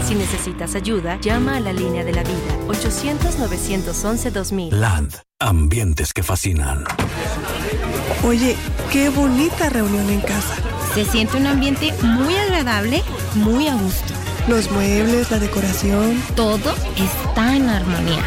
Si necesitas ayuda, llama a la línea de la vida, 800-911-2000. Land, ambientes que fascinan. Oye, qué bonita reunión en casa. Se siente un ambiente muy agradable, muy a gusto. Los muebles, la decoración. Todo está en armonía.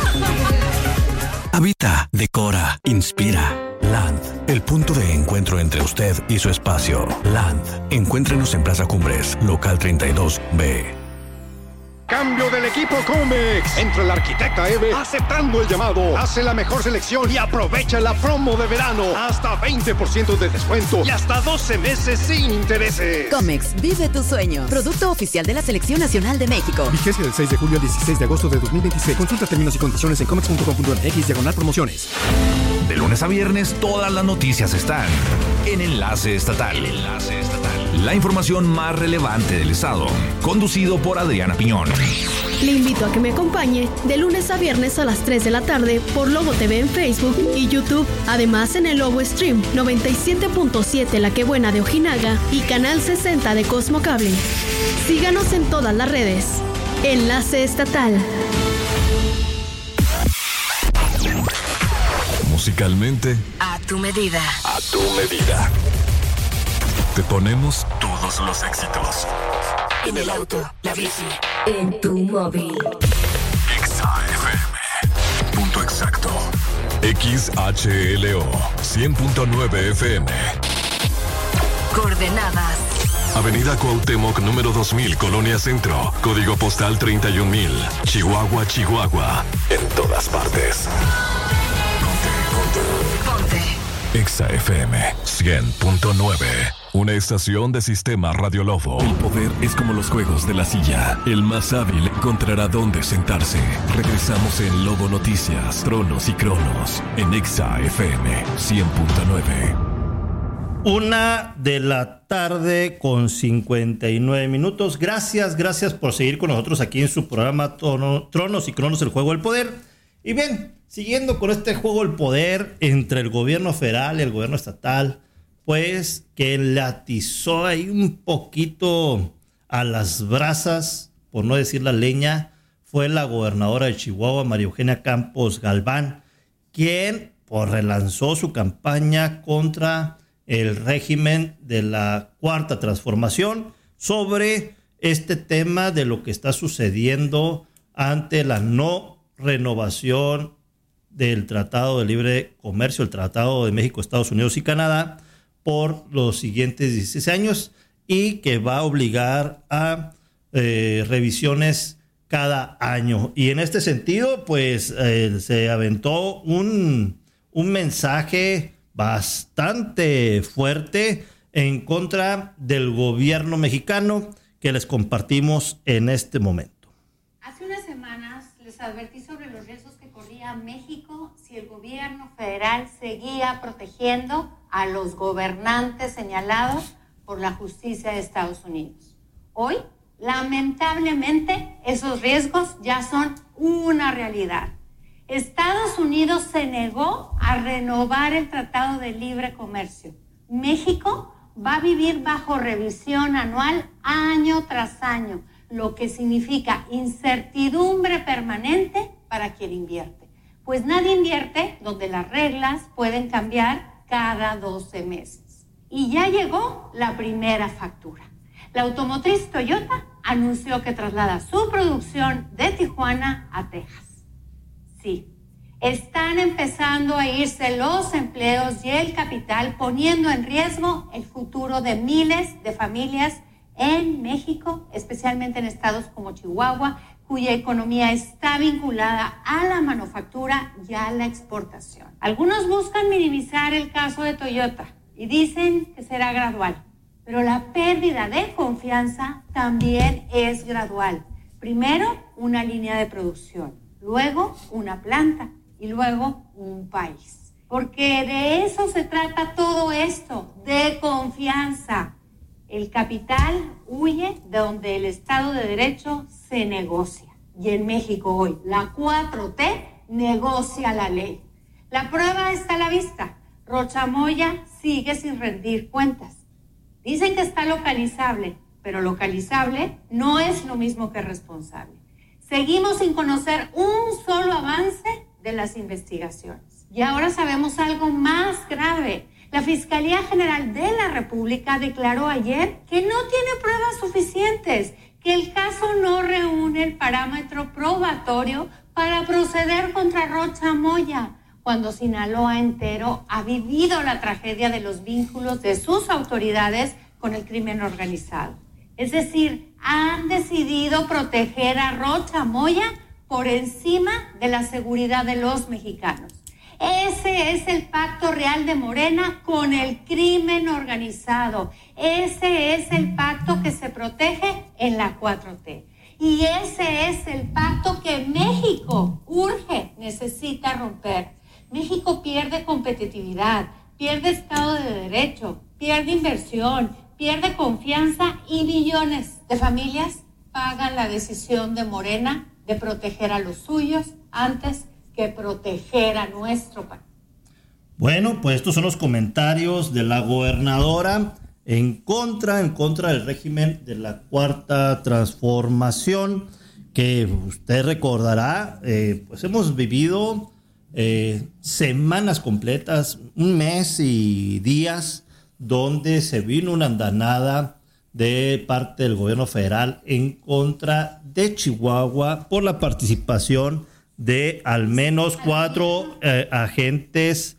Habita, decora, inspira. Land, el punto de encuentro entre usted y su espacio. Land, encuéntrenos en Plaza Cumbres, local 32B. Cambio del equipo Comex. Entra la arquitecta Eve aceptando el llamado. Hace la mejor selección y aprovecha la promo de verano. Hasta 20% de descuento y hasta 12 meses sin intereses. Comex, vive tu sueño. Producto oficial de la Selección Nacional de México. Vigencia del 6 de julio al 16 de agosto de 2026. Consulta términos y condiciones en comex.com.mx/promociones. De lunes a viernes, todas las noticias están en Enlace Estatal. La información más relevante del estado. Conducido por Adriana Piñón. Le invito a que me acompañe de lunes a viernes a las 3 de la tarde por Lobo TV en Facebook y YouTube. Además en el Lobo Stream 97.7 La Que Buena de Ojinaga y Canal 60 de Cosmo Cable. Síganos en todas las redes. Enlace Estatal. Musicalmente, A tu medida. a tu medida. Te ponemos todos los éxitos. En el auto, la bici, en tu móvil. XAFM. Punto exacto. XHLO 100.9 FM. Coordenadas. Avenida Cuauhtémoc, número 2000, Colonia Centro. Código postal 31000. Chihuahua, Chihuahua. En todas partes. Ponte. XAFM 100.9. Una estación de Sistema Radio Lobo. El poder es como los juegos de la silla. El más hábil encontrará dónde sentarse. Regresamos en Lobo Noticias, Tronos y Cronos. En XAFM 100.9. 1:00 con 59 minutos. Gracias por seguir con nosotros aquí en su programa Tronos y Cronos, el juego del poder. Y bien, siguiendo con este juego del poder entre el gobierno federal y el gobierno estatal, pues que le atizó ahí un poquito a las brasas, por no decir la leña, fue la gobernadora de Chihuahua, María Eugenia Campos Galván, quien pues relanzó su campaña contra el régimen de la Cuarta Transformación sobre este tema de lo que está sucediendo ante la no renovación del Tratado de Libre Comercio, el Tratado de México, Estados Unidos y Canadá, por los siguientes 16 años y que va a obligar a revisiones cada año. Y en este sentido, pues se aventó un mensaje bastante fuerte en contra del gobierno mexicano que les compartimos en este momento. Hace unas semanas les advertí sobre los riesgos que corría México si el gobierno federal seguía protegiendo a los gobernantes señalados por la justicia de Estados Unidos. Hoy, lamentablemente, esos riesgos ya son una realidad. Estados Unidos se negó a renovar el Tratado de Libre Comercio. México va a vivir bajo revisión anual año tras año, lo que significa incertidumbre permanente para quien invierte. Pues nadie invierte donde las reglas pueden cambiar cada 12 meses. Y ya llegó la primera factura. La automotriz Toyota anunció que traslada su producción de Tijuana a Texas. Sí, están empezando a irse los empleos y el capital, poniendo en riesgo el futuro de miles de familias en México, especialmente en estados como Chihuahua, cuya economía está vinculada a la manufactura y a la exportación. Algunos buscan minimizar el caso de Toyota y dicen que será gradual, pero la pérdida de confianza también es gradual. Primero, una línea de producción, luego una planta y luego un país. Porque de eso se trata todo esto, de confianza. El capital huye de donde el Estado de Derecho se negocia. Y en México hoy, la 4T negocia la ley. La prueba está a la vista. Rocha Moya sigue sin rendir cuentas. Dicen que está localizable, pero localizable no es lo mismo que responsable. Seguimos sin conocer un solo avance de las investigaciones. Y ahora sabemos algo más grave. La Fiscalía General de la República declaró ayer que no tiene pruebas suficientes, que el caso no reúne el parámetro probatorio para proceder contra Rocha Moya, cuando Sinaloa entero ha vivido la tragedia de los vínculos de sus autoridades con el crimen organizado. Es decir, han decidido proteger a Rocha Moya por encima de la seguridad de los mexicanos. Ese es el pacto real de Morena con el crimen organizado. Ese es el pacto que se protege en la 4T. Y ese es el pacto que México necesita romper. México pierde competitividad, pierde Estado de Derecho, pierde inversión, pierde confianza y millones de familias pagan la decisión de Morena de proteger a los suyos antes que proteger a nuestro país. Bueno, pues estos son los comentarios de la gobernadora en contra del régimen de la Cuarta Transformación, que usted recordará, pues hemos vivido semanas completas, un mes y días, donde se vino una andanada de parte del gobierno federal en contra de Chihuahua por la participación de al menos 4 agentes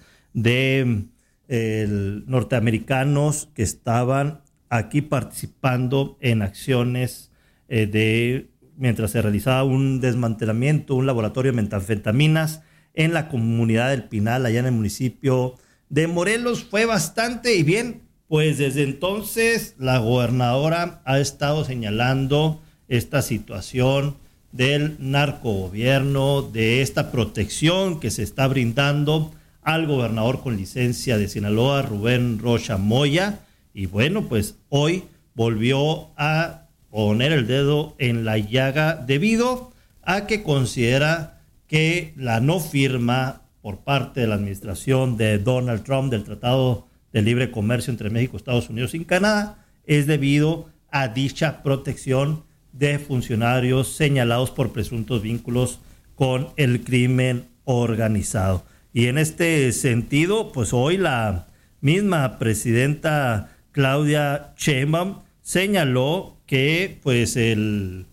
norteamericanos que estaban aquí participando en acciones mientras se realizaba un desmantelamiento, un laboratorio de metanfetaminas en la comunidad del Pinal, allá en el municipio de Morelos. Fue bastante, y bien, pues desde entonces la gobernadora ha estado señalando esta situación del narcogobierno, de esta protección que se está brindando al gobernador con licencia de Sinaloa, Rubén Rocha Moya, y bueno, pues hoy volvió a poner el dedo en la llaga debido a que considera que la no firma por parte de la administración de Donald Trump del Tratado de Libre Comercio entre México, Estados Unidos y Canadá es debido a dicha protección de funcionarios señalados por presuntos vínculos con el crimen organizado. Y en este sentido, pues hoy la misma presidenta Claudia Sheinbaum señaló que pues el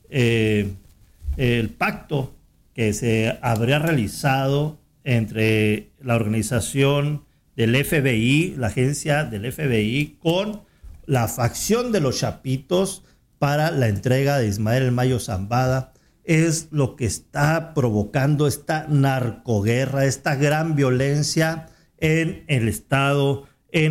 pacto que se habría realizado entre la organización del FBI, la agencia del FBI, con la facción de los Chapitos para la entrega de Ismael El Mayo Zambada, es lo que está provocando esta narcoguerra, esta gran violencia en el estado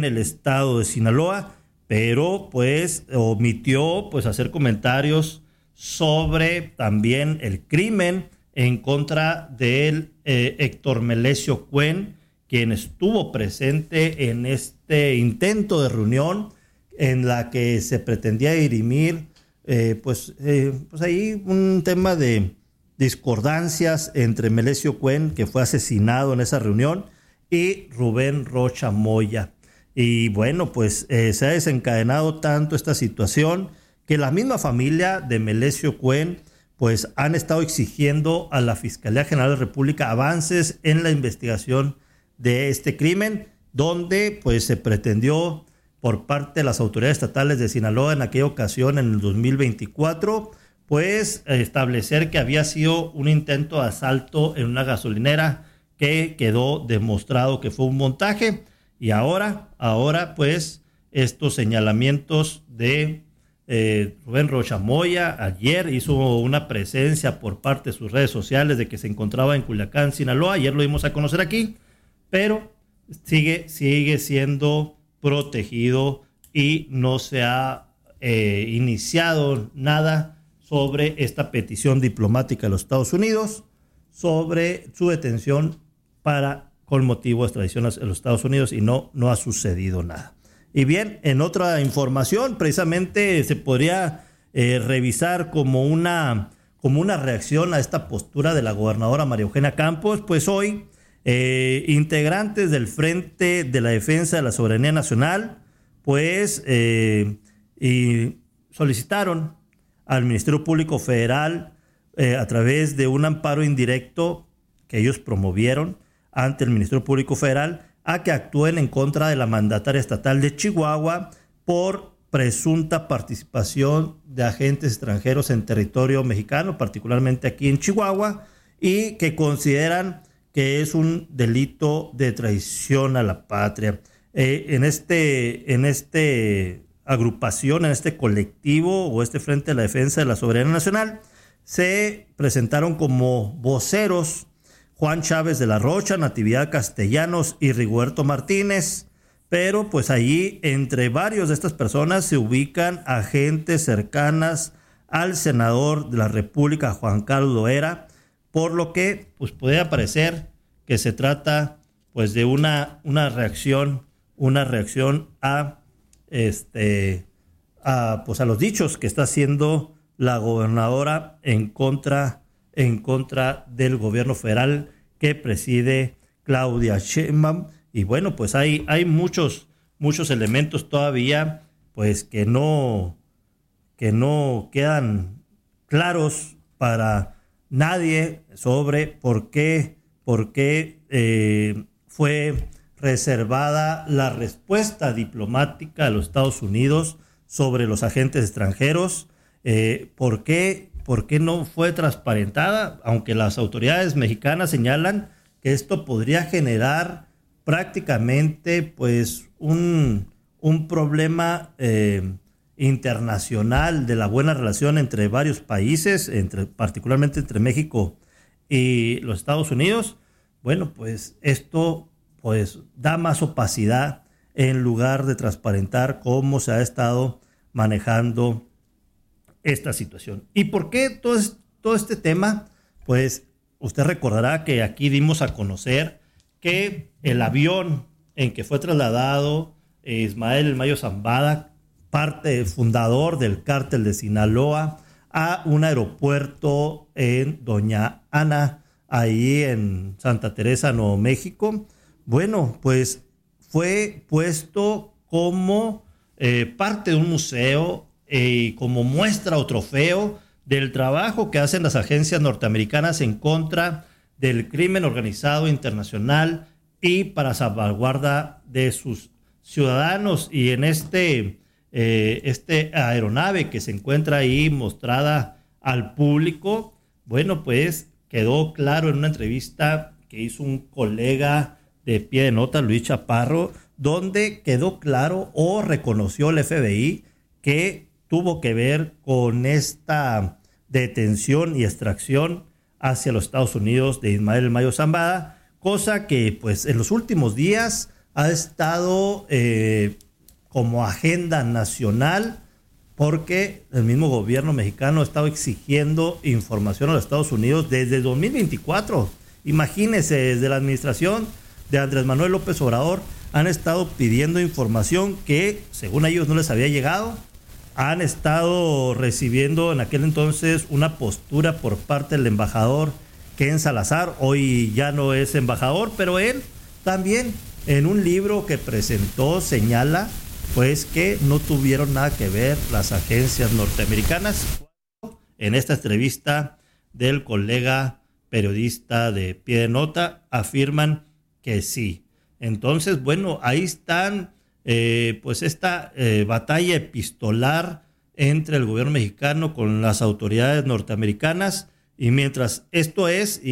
de Sinaloa, pero pues omitió pues hacer comentarios sobre también el crimen en contra del Héctor Melesio Cuen, quien estuvo presente en este intento de reunión en la que se pretendía dirimir pues ahí un tema de discordancias entre Melesio Cuen, que fue asesinado en esa reunión, y Rubén Rocha Moya. Y bueno, pues se ha desencadenado tanto esta situación que la misma familia de Melesio Cuen pues han estado exigiendo a la Fiscalía General de la República avances en la investigación de este crimen, donde pues se pretendió por parte de las autoridades estatales de Sinaloa en aquella ocasión, en el 2024, pues establecer que había sido un intento de asalto en una gasolinera que quedó demostrado que fue un montaje. Y ahora pues estos señalamientos de Rubén Rocha Moya, ayer hizo una presencia por parte de sus redes sociales de que se encontraba en Culiacán, Sinaloa, ayer lo dimos a conocer aquí, pero sigue siendo protegido y no se ha iniciado nada sobre esta petición diplomática de los Estados Unidos sobre su detención con motivo de extradición a los Estados Unidos, y no ha sucedido nada. Y bien, en otra información, precisamente se podría revisar como una reacción a esta postura de la gobernadora María Eugenia Campos, pues hoy integrantes del Frente de la Defensa de la Soberanía Nacional, pues y solicitaron al Ministerio Público Federal a través de un amparo indirecto que ellos promovieron ante el Ministerio Público Federal a que actúen en contra de la mandataria estatal de Chihuahua por presunta participación de agentes extranjeros en territorio mexicano, particularmente aquí en Chihuahua, y que consideran que es un delito de traición a la patria. En este agrupación, en este colectivo o este Frente de la Defensa de la Soberanía Nacional, se presentaron como voceros Juan Chávez de la Rocha, Natividad Castellanos y Rigoberto Martínez, pero pues allí entre varios de estas personas se ubican agentes cercanas al senador de la República, Juan Carlos Loera, por lo que pues puede parecer que se trata pues de una reacción a los dichos que está haciendo la gobernadora en contra del gobierno federal que preside Claudia Sheinbaum. Y bueno, pues hay muchos elementos todavía pues que no quedan claros para nadie sobre por qué fue reservada la respuesta diplomática de los Estados Unidos sobre los agentes extranjeros. ¿Por qué no fue transparentada? Aunque las autoridades mexicanas señalan que esto podría generar prácticamente pues un problema internacional de la buena relación entre varios países, particularmente entre México y los Estados Unidos. Bueno, pues esto pues da más opacidad en lugar de transparentar cómo se ha estado manejando esta situación. ¿Y por qué todo este tema? Pues usted recordará que aquí dimos a conocer que el avión en que fue trasladado Ismael El Mayo Zambada, fundador del cártel de Sinaloa, a un aeropuerto en Doña Ana, ahí en Santa Teresa, Nuevo México, bueno, pues fue puesto como parte de un museo como muestra o trofeo del trabajo que hacen las agencias norteamericanas en contra del crimen organizado internacional y para salvaguarda de sus ciudadanos. Y en este aeronave que se encuentra ahí mostrada al público, bueno, pues quedó claro en una entrevista que hizo un colega de Pie de Nota, Luis Chaparro, donde quedó claro o reconoció el FBI que tuvo que ver con esta detención y extracción hacia los Estados Unidos de Ismael El Mayo Zambada, cosa que pues en los últimos días ha estado como agenda nacional, porque el mismo gobierno mexicano ha estado exigiendo información a los Estados Unidos desde 2024. Imagínense, desde la administración de Andrés Manuel López Obrador han estado pidiendo información que según ellos no les había llegado. Han estado recibiendo en aquel entonces una postura por parte del embajador Ken Salazar, hoy ya no es embajador, pero él también en un libro que presentó señala pues que no tuvieron nada que ver las agencias norteamericanas. En esta entrevista del colega periodista de Pie de Nota afirman que sí. Entonces, bueno, ahí están pues esta batalla epistolar entre el gobierno mexicano con las autoridades norteamericanas, y mientras esto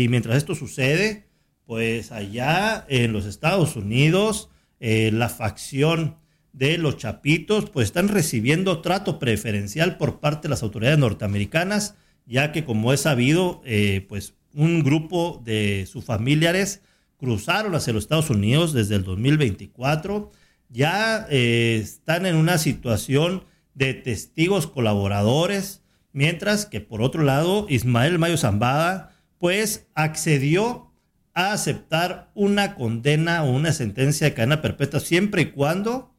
sucede, pues allá en los Estados Unidos la facción de los Chapitos pues están recibiendo trato preferencial por parte de las autoridades norteamericanas, ya que como es sabido pues un grupo de sus familiares cruzaron hacia los Estados Unidos desde el 2024. Ya están en una situación de testigos colaboradores, mientras que por otro lado Ismael Mayo Zambada pues accedió a aceptar una condena o una sentencia de cadena perpetua siempre y cuando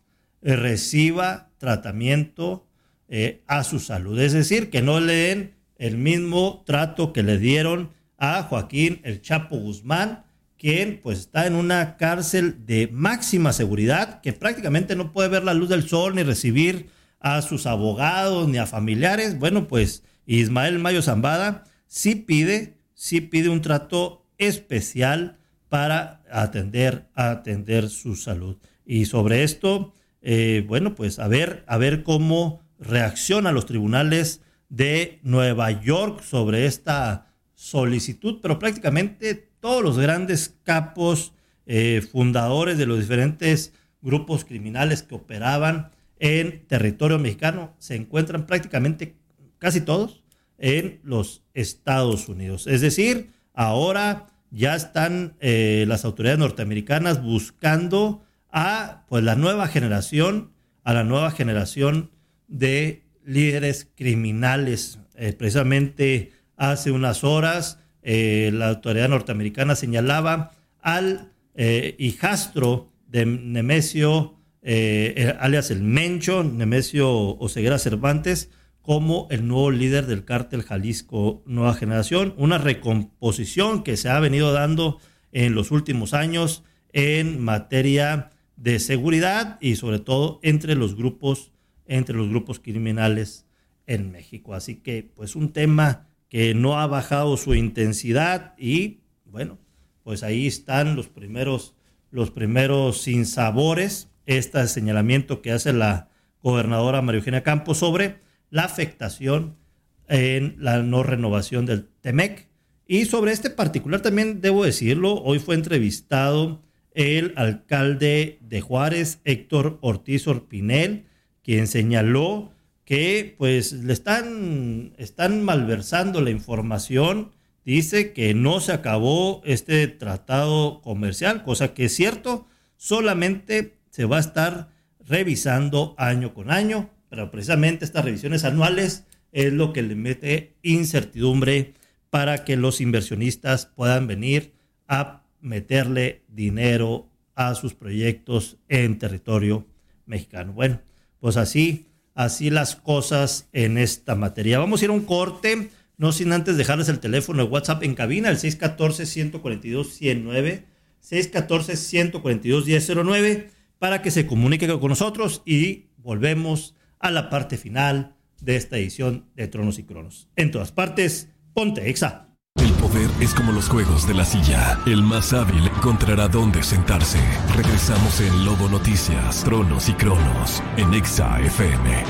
reciba tratamiento a su salud, es decir, que no le den el mismo trato que le dieron a Joaquín El Chapo Guzmán, quien pues está en una cárcel de máxima seguridad, que prácticamente no puede ver la luz del sol ni recibir a sus abogados ni a familiares. Bueno, pues Ismael Mayo Zambada sí pide un trato especial para atender su salud. Y sobre esto, bueno, pues a ver cómo reaccionan los tribunales de Nueva York sobre esta solicitud, pero prácticamente todos los grandes capos fundadores de los diferentes grupos criminales que operaban en territorio mexicano se encuentran prácticamente casi todos en los Estados Unidos. Es decir, ahora ya están las autoridades norteamericanas buscando a la nueva generación de líderes criminales. Precisamente hace unas horas la autoridad norteamericana señalaba al hijastro de Nemesio, alias el Mencho, Nemesio Oseguera Cervantes, como el nuevo líder del cártel Jalisco Nueva Generación, una recomposición que se ha venido dando en los últimos años en materia de seguridad y sobre todo entre los grupos criminales en México. Así que pues un tema que no ha bajado su intensidad y bueno, pues ahí están los primeros sinsabores, este señalamiento que hace la gobernadora María Eugenia Campos sobre la afectación en la no renovación del TEMEC. Y sobre este particular también debo decirlo, hoy fue entrevistado el alcalde de Juárez, Héctor Ortiz Orpinel, quien señaló que pues le están malversando la información. Dice que no se acabó este tratado comercial, cosa que es cierto, solamente se va a estar revisando año con año, pero precisamente estas revisiones anuales es lo que le mete incertidumbre para que los inversionistas puedan venir a meterle dinero a sus proyectos en territorio mexicano. Bueno, pues así las cosas en esta materia. Vamos a ir a un corte, no sin antes dejarles el teléfono de WhatsApp en cabina, el 614-142-109, 614-142-1009, para que se comunique con nosotros y volvemos a la parte final de esta edición de Tronos y Cronos. En todas partes, ponte Exa. El poder es como los juegos de la silla. El más hábil encontrará dónde sentarse. Regresamos en Lobo Noticias, Tronos y Cronos, en Exa FM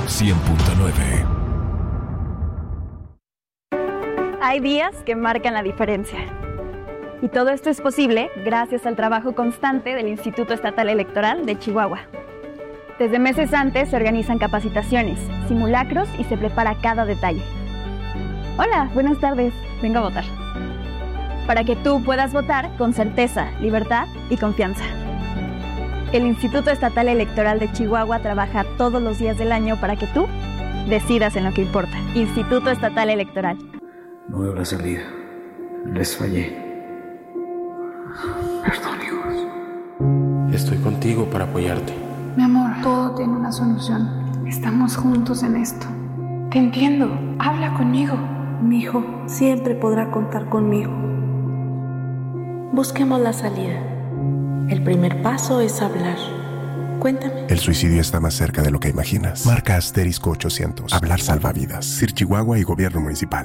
100.9. Hay días que marcan la diferencia. Y todo esto es posible gracias al trabajo constante del Instituto Estatal Electoral de Chihuahua. Desde meses antes se organizan capacitaciones, simulacros y se prepara cada detalle. Hola, buenas tardes. Vengo a votar. Para que tú puedas votar con certeza, libertad y confianza. El Instituto Estatal Electoral de Chihuahua trabaja todos los días del año para que tú decidas en lo que importa. Instituto Estatal Electoral. No veo la salida. Les fallé. Perdón, hijos. Estoy contigo para apoyarte. Mi amor, todo tiene una solución. Estamos juntos en esto. Te entiendo. Habla conmigo. Mi hijo siempre podrá contar conmigo. Busquemos la salida. El primer paso es hablar. Cuéntame. El suicidio está más cerca de lo que imaginas. Marca asterisco 800. Hablar salva vidas. CIR Chihuahua y Gobierno Municipal.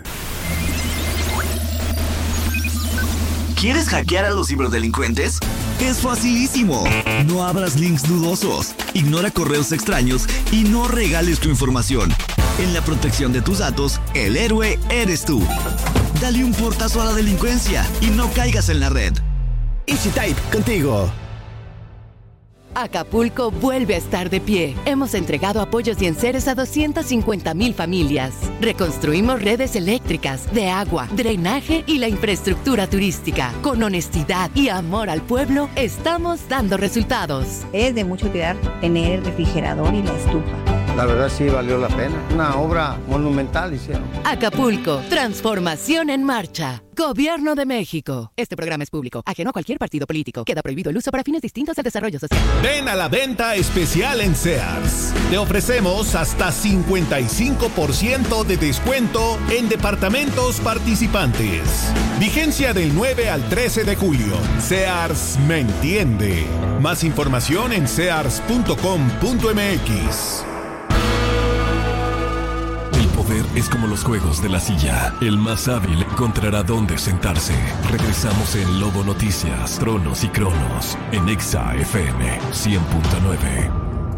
¿Quieres hackear a los ciberdelincuentes? Es facilísimo. No abras links dudosos, ignora correos extraños y no regales tu información. En la protección de tus datos, el héroe eres tú. Dale un portazo a la delincuencia y no caigas en la red. EasyType, contigo. Acapulco vuelve a estar de pie. Hemos entregado apoyos y enseres a 250,000 familias. Reconstruimos redes eléctricas, de agua, drenaje y la infraestructura turística. Con honestidad y amor al pueblo, estamos dando resultados. Es de mucha utilidad tener el refrigerador y la estufa. La verdad sí valió la pena. Una obra monumental hicieron. Acapulco, transformación en marcha. Gobierno de México. Este programa es público, ajeno a cualquier partido político. Queda prohibido el uso para fines distintos del desarrollo social. Ven a la venta especial en Sears. Te ofrecemos hasta 55% de descuento en departamentos participantes. Vigencia del 9 al 13 de julio. Sears me entiende. Más información en sears.com.mx. es como los juegos de la silla. El más hábil encontrará dónde sentarse. Regresamos en Lobo Noticias, Tronos y Cronos, en Exa FM 100.9.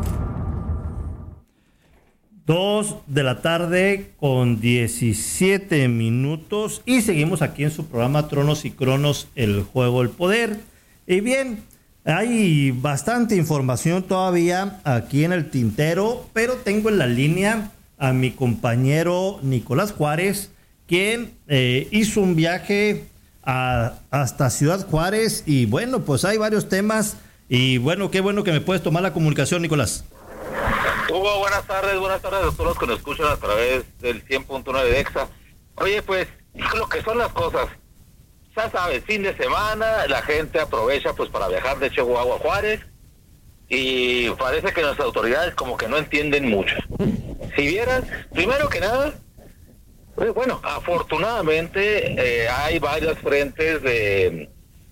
2 de la tarde con 17 minutos y seguimos aquí en su programa Tronos y Cronos, el juego del poder. Y bien, hay bastante información todavía aquí en el tintero, pero tengo en la línea a mi compañero Nicolás Juárez, quien hizo un viaje hasta Ciudad Juárez y bueno, pues hay varios temas y bueno, qué bueno que me puedes tomar la comunicación, Nicolás. Hugo, buenas tardes a todos los que nos escuchan a través del 100.9 de Exa. Oye, pues, lo que son las cosas, ya sabes, fin de semana, la gente aprovecha pues para viajar de Chihuahua a Juárez y parece que nuestras autoridades como que no entienden mucho. Si vieras, primero que nada, bueno, afortunadamente hay varios frentes de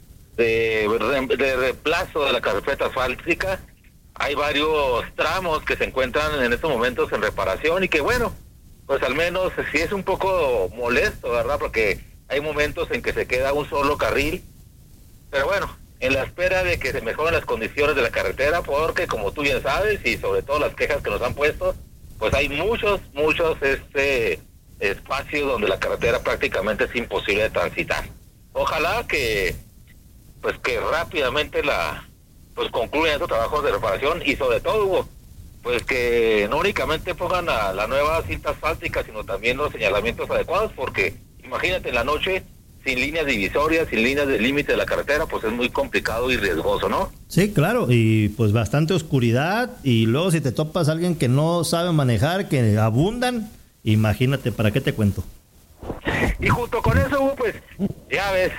reemplazo de la carpeta asfáltica. Hay varios tramos que se encuentran en estos momentos en reparación y que bueno, pues al menos sí es un poco molesto, ¿verdad? Porque hay momentos en que se queda un solo carril, pero bueno, en la espera de que se mejoren las condiciones de la carretera, porque como tú bien sabes y sobre todo las quejas que nos han puesto, pues hay muchos espacios donde la carretera prácticamente es imposible de transitar. Ojalá que rápidamente pues concluyan estos trabajos de reparación y sobre todo, Hugo, pues que no únicamente pongan la nueva cinta asfáltica, sino también los señalamientos adecuados, porque imagínate en la noche, sin líneas divisorias, sin líneas de límite de la carretera, pues es muy complicado y riesgoso, ¿no? Sí, claro, y pues bastante oscuridad, y luego si te topas a alguien que no sabe manejar, que abundan, imagínate, ¿para qué te cuento? Y junto con eso, Hugo, pues ya ves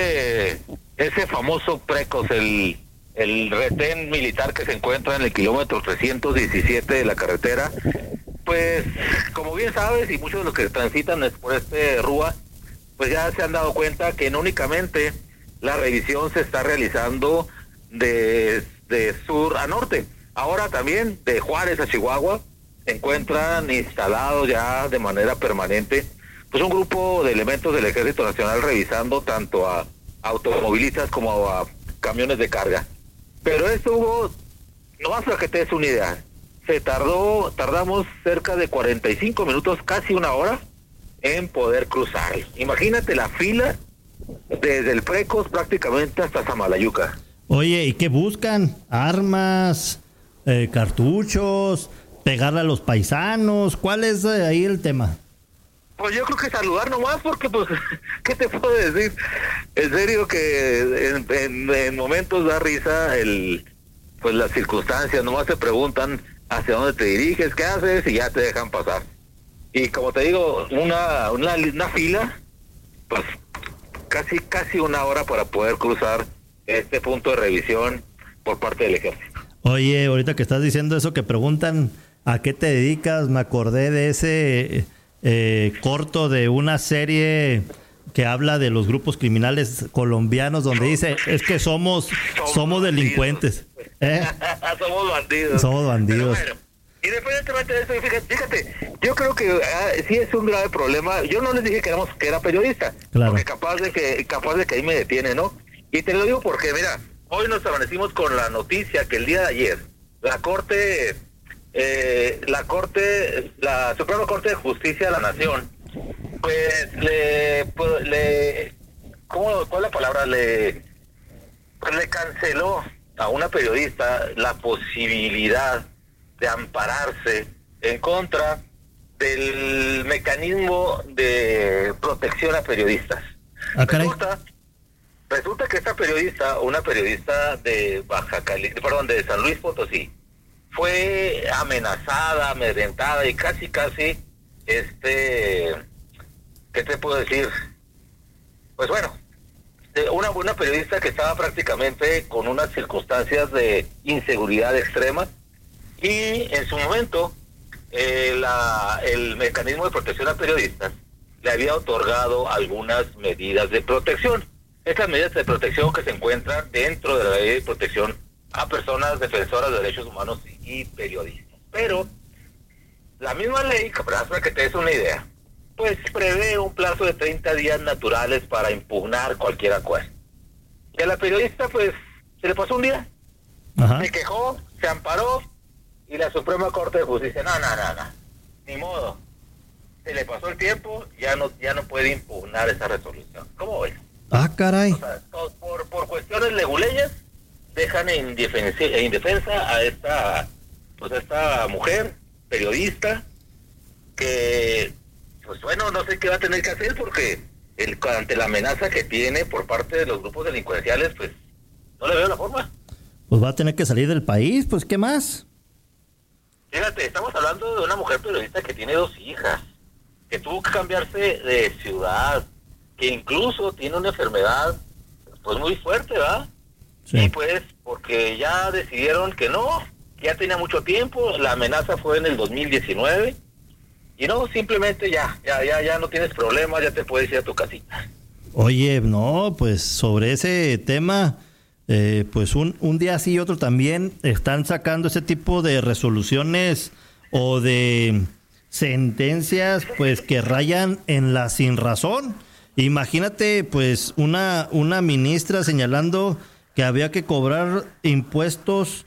ese famoso Precos, el retén militar que se encuentra en el kilómetro 317 de la carretera, pues como bien sabes y muchos de los que transitan por Rúa, pues ya se han dado cuenta que no únicamente la revisión se está realizando de sur a norte, ahora también de Juárez a Chihuahua se encuentran instalados ya de manera permanente pues un grupo de elementos del Ejército Nacional revisando tanto a automovilistas como a camiones de carga. Pero esto, Hugo, nomás para que te des una idea, tardamos cerca de 45 minutos, casi una hora, en poder cruzar. Imagínate la fila desde el Precos prácticamente hasta Samalayuca. Oye, ¿y qué buscan? ¿Armas, cartuchos, pegarle a los paisanos? ¿Cuál es ahí el tema? Pues yo creo que saludar nomás, porque pues, ¿qué te puedo decir? En serio que en momentos da risa pues las circunstancias, nomás te preguntan hacia dónde te diriges, qué haces y ya te dejan pasar. Y como te digo, una fila, pues casi una hora para poder cruzar este punto de revisión por parte del ejército. Oye, ahorita que estás diciendo eso, que preguntan a qué te dedicas, me acordé de ese corto de una serie que habla de los grupos criminales colombianos, donde dice, es que somos delincuentes. Somos bandidos. Bueno, independientemente de eso, fíjate, yo creo que sí es un grave problema. Yo no les dije que era periodista, claro, porque capaz de que ahí me detiene, ¿no? Y te lo digo porque, mira, hoy nos amanecimos con la noticia que el día de ayer la Suprema Corte de Justicia de la Nación, pues ¿cuál es la palabra? Le canceló a una periodista la posibilidad de ampararse en contra del mecanismo de protección a periodistas. Resulta que esta periodista, una periodista de de San Luis Potosí, fue amenazada, amedrentada y casi, ¿qué te puedo decir? Pues bueno, una periodista que estaba prácticamente con unas circunstancias de inseguridad extrema, y en su momento el mecanismo de protección a periodistas le había otorgado algunas medidas de protección. Estas medidas de protección que se encuentran dentro de la ley de protección a personas defensoras de derechos humanos y periodistas. Pero la misma ley, para que te des una idea, pues prevé un plazo de 30 días naturales para impugnar cualquier acuerdo. Y a la periodista, pues, se le pasó un día. Ajá. Se quejó, se amparó, y la Suprema Corte de Justicia, no, ni modo. Se le pasó el tiempo, ya no puede impugnar esa resolución. ¿Cómo ves? Ah, caray. O sea, por cuestiones leguleyas, dejan en indefensa a esta mujer periodista que, pues bueno, no sé qué va a tener que hacer porque ante la amenaza que tiene por parte de los grupos delincuenciales, pues no le veo la forma. Pues va a tener que salir del país, pues ¿qué más? Fíjate, estamos hablando de una mujer periodista que tiene 2 hijas, que tuvo que cambiarse de ciudad, que incluso tiene una enfermedad pues muy fuerte, ¿verdad? Sí. Y pues porque ya decidieron que no, que ya tenía mucho tiempo, la amenaza fue en el 2019 y no, simplemente ya no tienes problemas, ya te puedes ir a tu casita. Oye, no, pues sobre ese tema, pues un día sí y otro también están sacando ese tipo de resoluciones o de sentencias pues que rayan en la sinrazón. Imagínate pues una ministra señalando que había que cobrar impuestos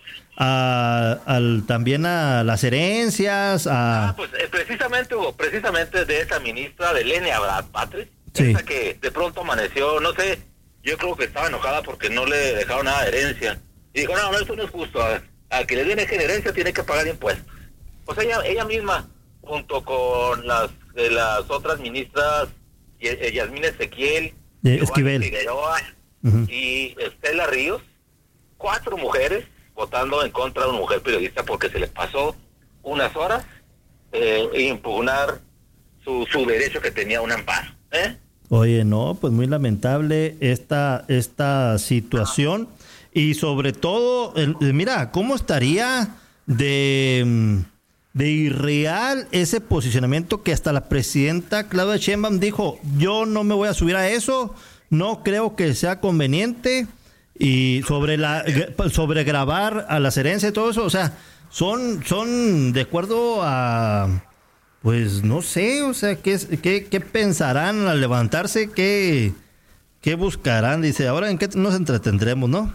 también a las herencias, pues precisamente, Hugo, de esa ministra de Lenia Batres, sí. Esa que de pronto amaneció, no sé, yo creo que estaba enojada porque no le dejaron nada de herencia, y dijo, no, esto no es justo, al que le den herencia tiene que pagar impuestos. Pues ella misma, junto con las otras ministras, Yasmín Ezequiel, Esquivel, Figueroa, y Estela Ríos, 4 mujeres votando en contra de una mujer periodista porque se les pasó unas horas impugnar su derecho que tenía un amparo. Oye, no, pues muy lamentable esta situación y sobre todo, mira, ¿cómo estaría de irreal ese posicionamiento que hasta la presidenta Claudia Sheinbaum dijo, yo no me voy a subir a eso, no creo que sea conveniente, y sobre grabar a las herencias y todo eso, o sea, son de acuerdo a, pues no sé, o sea, ¿qué pensarán al levantarse? ¿Qué buscarán? Dice, ahora en qué nos entretendremos, ¿no?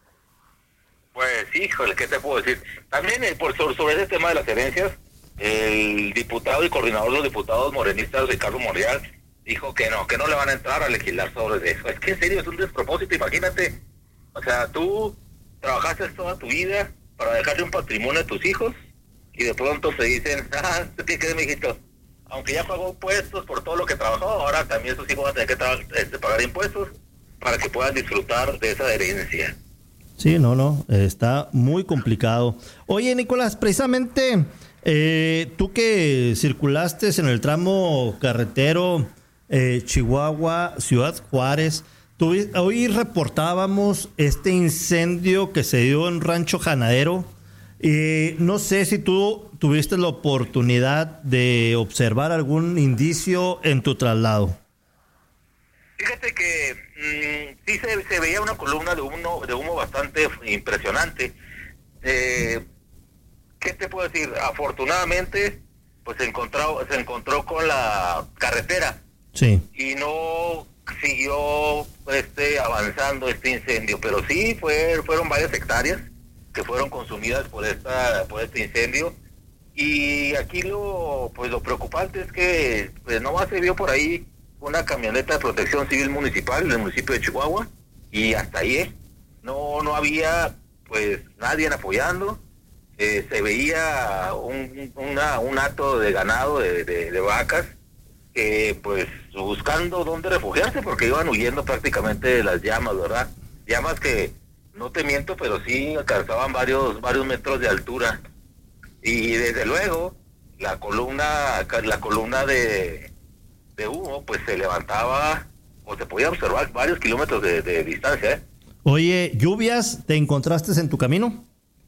Pues, híjole, ¿qué te puedo decir? También sobre ese tema de las herencias, el diputado y coordinador de los diputados morenistas, Ricardo Monreal, dijo que no le van a entrar a legislar sobre eso. Es que en serio, es un despropósito, imagínate. O sea, tú trabajaste toda tu vida para dejarle un patrimonio a tus hijos y de pronto se dicen, ¿qué crees, mijito? Aunque ya pagó impuestos por todo lo que trabajó, ahora también sus hijos van a tener que pagar impuestos para que puedan disfrutar de esa herencia. Sí, no, está muy complicado. Oye, Nicolás, precisamente tú que circulaste en el tramo carretero Chihuahua, Ciudad Juárez, hoy reportábamos este incendio que se dio en Rancho Janadero. No sé si tú tuviste la oportunidad de observar algún indicio en tu traslado. Fíjate que sí se veía una columna de humo bastante impresionante. ¿Qué te puedo decir? Afortunadamente, pues se encontró con la carretera. Sí. Y no siguió avanzando este incendio, pero sí fueron varias hectáreas que fueron consumidas por este incendio. Y aquí lo preocupante es que pues nomás se vio por ahí una camioneta de protección civil municipal del municipio de Chihuahua y hasta ahí, no había pues nadie apoyando. Se veía un hato de ganado de vacas pues buscando dónde refugiarse porque iban huyendo prácticamente de las llamas, ¿verdad? Llamas que, no te miento, pero sí alcanzaban varios metros de altura. Y desde luego la columna de humo pues se levantaba o se podía observar varios kilómetros de distancia. Oye, ¿lluvias te encontraste en tu camino?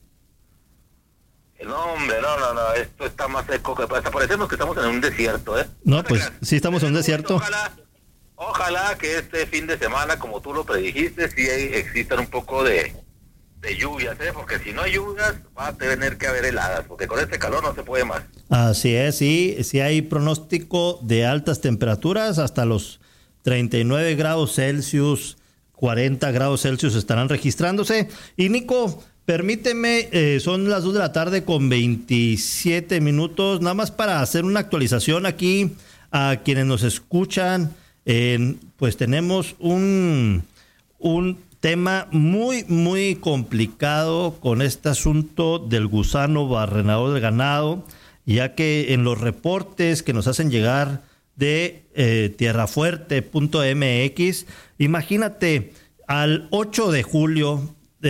No, hombre, no, esto está más seco que hasta parecemos que estamos en un desierto, No, pues sí estamos en un desierto. Ojalá que este fin de semana, como tú lo predijiste, sí existan un poco de de lluvias, porque si no hay lluvias va a tener que haber heladas, porque con este calor no se puede más. Así es, sí hay pronóstico de altas temperaturas, hasta los 39 grados Celsius, 40 grados Celsius estarán registrándose. Y Nico, permíteme, son las 2 de la tarde con 27 minutos, nada más para hacer una actualización aquí a quienes nos escuchan. Pues tenemos un tema muy, muy complicado con este asunto del gusano barrenador de ganado, ya que en los reportes que nos hacen llegar de tierrafuerte.mx, imagínate, al 8 de julio,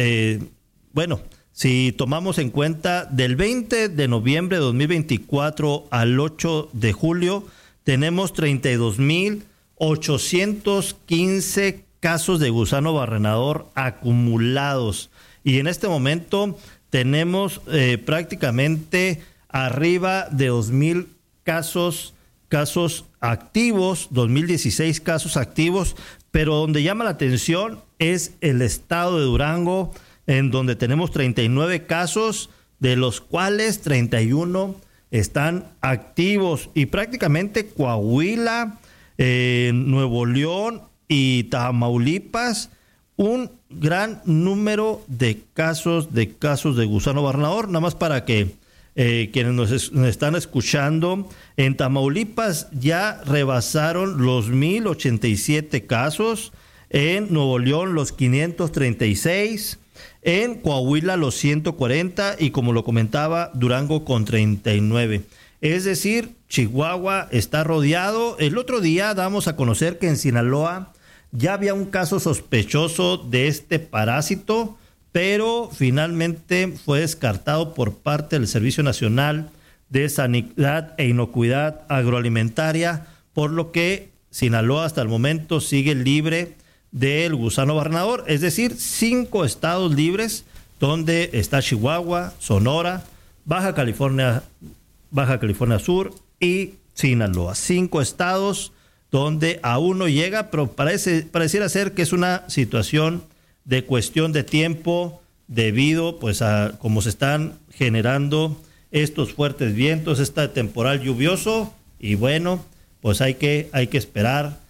si tomamos en cuenta del 20 de noviembre de 2024 al 8 de julio, tenemos 32,815 casos de gusano barrenador acumulados. Y en este momento tenemos prácticamente arriba de 2,000 casos activos, 2,016 casos activos, pero donde llama la atención es el estado de Durango, en donde tenemos 39 casos, de los cuales 31 están activos, y prácticamente Coahuila, Nuevo León y Tamaulipas, un gran número de casos de gusano barrenador. Nada más para que quienes nos están escuchando, en Tamaulipas ya rebasaron los 1,087 casos, en Nuevo León los 536, en Coahuila los 140 y, como lo comentaba, Durango con 39. Es decir, Chihuahua está rodeado. El otro día damos a conocer que en Sinaloa ya había un caso sospechoso de este parásito, pero finalmente fue descartado por parte del Servicio Nacional de Sanidad e Inocuidad Agroalimentaria, por lo que Sinaloa hasta el momento sigue libre del gusano barrenador. Es decir, 5 estados libres, donde está Chihuahua, Sonora, Baja California Sur y Sinaloa. 5 estados donde aún no llega, pero pareciera ser que es una situación de cuestión de tiempo, debido pues a cómo se están generando estos fuertes vientos, este temporal lluvioso. Y bueno, pues hay que esperar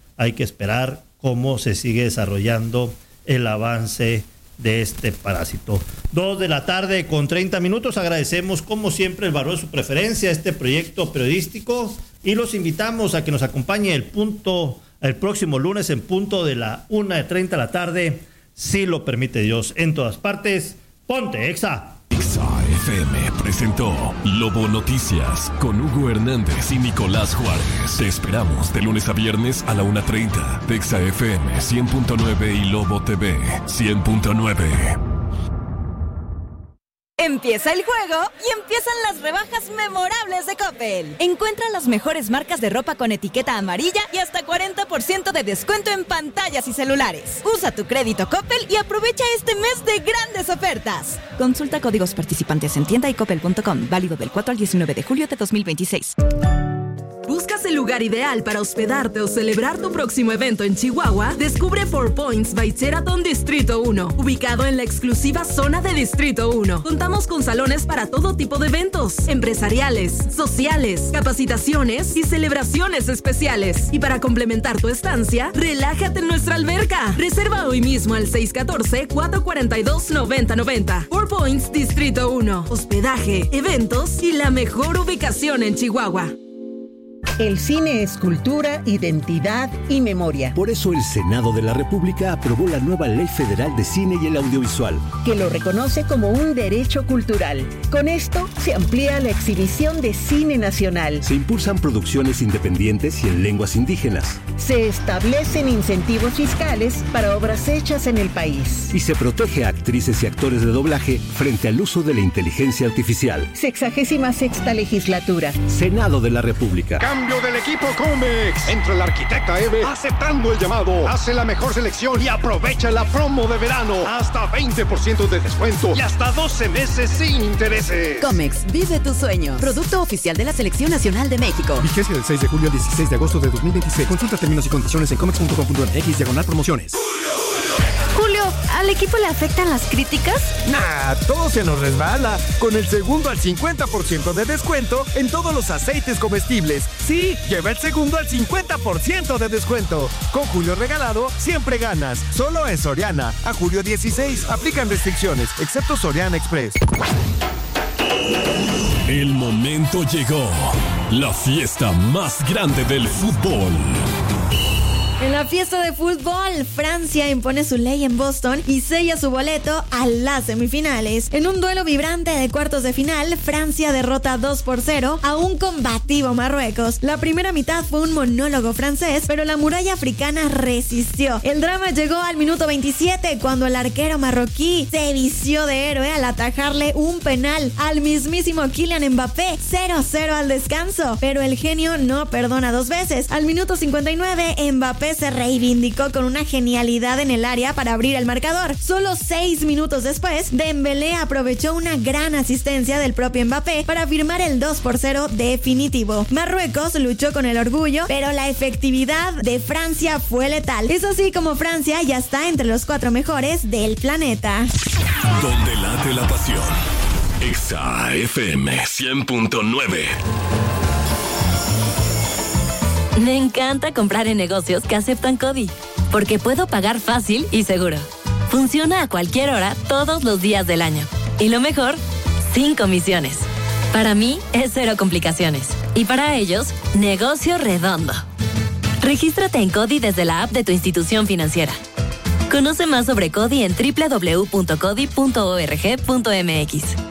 cómo se sigue desarrollando el avance de este parásito. 2 de la tarde con 30 minutos. Agradecemos como siempre el valor de su preferencia a este proyecto periodístico y los invitamos a que nos acompañe el próximo lunes en punto de la 1:30 de la tarde, si lo permite Dios. En todas partes, ponte Exa. Exa FM presentó Lobo Noticias con Hugo Hernández y Nicolás Juárez. Te esperamos de lunes a viernes a la 1:30 de Exa FM 100.9 y Lobo TV 100.9. Empieza el juego y empiezan las rebajas memorables de Coppel. Encuentra las mejores marcas de ropa con etiqueta amarilla y hasta 40% de descuento en pantallas y celulares. Usa tu crédito Coppel y aprovecha este mes de grandes ofertas. Consulta códigos participantes en tienda y coppel.com. Válido del 4 al 19 de julio de 2026. ¿Buscas el lugar ideal para hospedarte o celebrar tu próximo evento en Chihuahua? Descubre 4 Points by Sheraton Distrito 1, ubicado en la exclusiva zona de Distrito 1. Contamos con salones para todo tipo de eventos, empresariales, sociales, capacitaciones y celebraciones especiales. Y para complementar tu estancia, relájate en nuestra alberca. Reserva hoy mismo al 614-442-9090. 4 Points Distrito 1, hospedaje, eventos y la mejor ubicación en Chihuahua. El cine es cultura, identidad y memoria. Por eso el Senado de la República aprobó la nueva Ley Federal de Cine y el Audiovisual, que lo reconoce como un derecho cultural. Con esto se amplía la exhibición de cine nacional. Se impulsan producciones independientes y en lenguas indígenas. Se establecen incentivos fiscales para obras hechas en el país. Y se protege a actrices y actores de doblaje frente al uso de la inteligencia artificial. 66ª legislatura. Senado de la República. Cambio del equipo Comex. Entra la arquitecta Eve aceptando el llamado. Hace la mejor selección y aprovecha la promo de verano. Hasta 20% de descuento y hasta 12 meses sin intereses. Comex, vive tu sueño. Producto oficial de la Selección Nacional de México. Vigencia del 6 de julio al 16 de agosto de 2026. Consulta términos y condiciones en comex.com.mx/promociones. Julio, ¿Al equipo le afectan las críticas? Nah, todo se nos resbala. Con el segundo al 50% de descuento en todos los aceites comestibles. Sí, lleva el segundo al 50% de descuento. Con Julio Regalado, siempre ganas. Solo en Soriana. A julio 16. Aplican restricciones, excepto Soriana Express. El momento llegó. La fiesta más grande del fútbol. En la fiesta de fútbol, Francia impone su ley en Boston y sella su boleto a las semifinales. En un duelo vibrante de cuartos de final, Francia derrota 2-0 a un combativo Marruecos. La primera mitad fue un monólogo francés, pero la muralla africana resistió. El drama llegó al minuto 27 cuando el arquero marroquí se vistió de héroe al atajarle un penal al mismísimo Kylian Mbappé. 0-0 al descanso, pero el genio no perdona dos veces. Al minuto 59, Mbappé se reivindicó con una genialidad en el área para abrir el marcador. Solo 6 minutos después, Dembélé aprovechó una gran asistencia del propio Mbappé para firmar el 2-0 definitivo. Marruecos luchó con el orgullo, pero la efectividad de Francia fue letal. Es así como Francia ya está entre los 4 mejores del planeta. Donde late la pasión. Exa FM 100.9. Me encanta comprar en negocios que aceptan CODI, porque puedo pagar fácil y seguro. Funciona a cualquier hora, todos los días del año. Y lo mejor, sin comisiones. Para mí, es cero complicaciones. Y para ellos, negocio redondo. Regístrate en CODI desde la app de tu institución financiera. Conoce más sobre CODI en www.codi.org.mx.